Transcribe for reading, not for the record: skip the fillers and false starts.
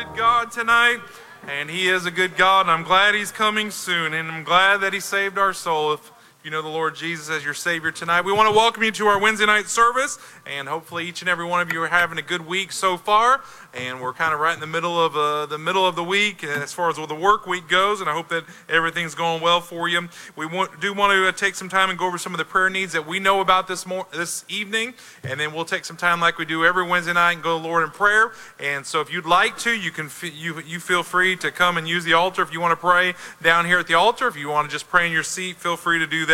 good God tonight, and He is a good God, and I'm glad He's coming soon, and I'm glad that He saved our soul. If you know the Lord Jesus as your Savior tonight, we want to welcome you to our Wednesday night service, and hopefully each and every one of you are having a good week so far. And we're kind of right in the middle of the week as far as the work week goes, and I hope that everything's going well for you. We do want to take some time and go over some of the prayer needs that we know about this evening, and then we'll take some time like we do every Wednesday night and go to the Lord in prayer. And so if you'd like to, you feel free to come and use the altar if you want to pray down here at the altar. If you want to just pray in your seat, feel free to do that.